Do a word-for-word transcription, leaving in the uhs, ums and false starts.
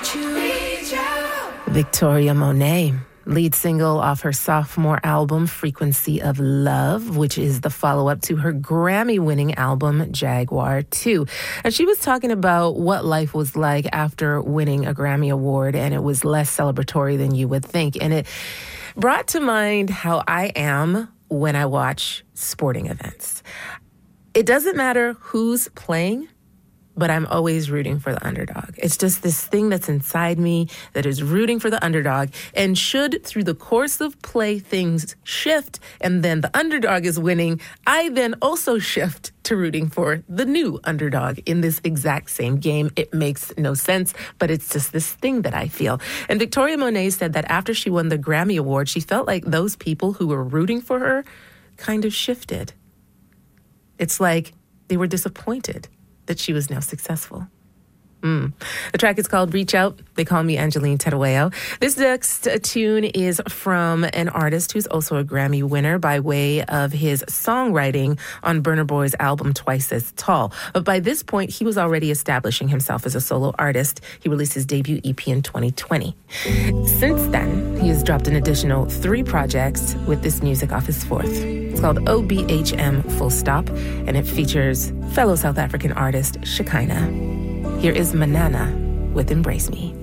Victoria Monet, lead single off her sophomore album, Frequency of Love, which is the follow-up to her Grammy-winning album, Jaguar two. And she was talking about what life was like after winning a Grammy Award, and it was less celebratory than you would think. And it brought to mind how I am when I watch sporting events. It doesn't matter who's playing, but I'm always rooting for the underdog. It's just this thing that's inside me that is rooting for the underdog. And should, through the course of play, things shift and then the underdog is winning, I then also shift to rooting for the new underdog in this exact same game. It makes no sense, but it's just this thing that I feel. And Victoria Monet said that after she won the Grammy Award, she felt like those people who were rooting for her kind of shifted. It's like they were disappointed that she was now successful. Mm. The track is called Reach Out. They call me Angeline Terueo. This next tune is from an artist who's also a Grammy winner by way of his songwriting on Burna Boy's album Twice as Tall. But by this point, he was already establishing himself as a solo artist. He released his debut E P in twenty twenty. Since then, he has dropped an additional three projects with this music off his fourth. It's called O B H M Full Stop, and it features fellow South African artist Shekinah. Here is Manana with Embrace Me.